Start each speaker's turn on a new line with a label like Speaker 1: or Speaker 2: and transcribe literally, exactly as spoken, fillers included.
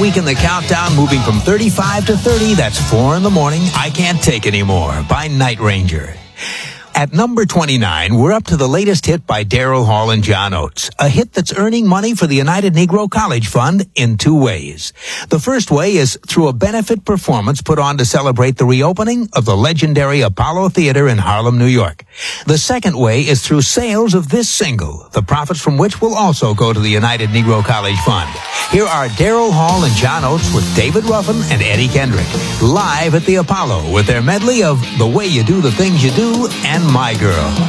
Speaker 1: week in the countdown, moving from thirty-five to thirty. That's four in the morning. I Can't Take Anymore by Night Ranger. At number twenty-nine, we're up to the latest hit by Daryl Hall and John Oates, a hit that's earning money for the United Negro College Fund in two ways. The first way is through a benefit performance put on to celebrate the reopening of the legendary Apollo Theater in Harlem, New York. The second way is through sales of this single, the profits from which will also go to the United Negro College Fund. Here are Daryl Hall and John Oates with David Ruffin and Eddie Kendrick, live at the Apollo with their medley of The Way You Do the Things You Do and My Girl.